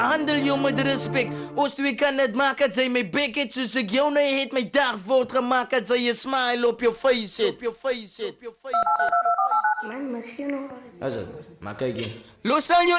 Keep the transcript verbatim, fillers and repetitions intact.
Handel jou met respect. Als twee kan het maken, dat zij mij beket. Dus ik jou nee heeft mij dagvoort gemaakt. Dat zij je smile op je face zit. Op je face zit. Op je face zit. Man, mas eu não. Azad, maar kijk je. Los aan je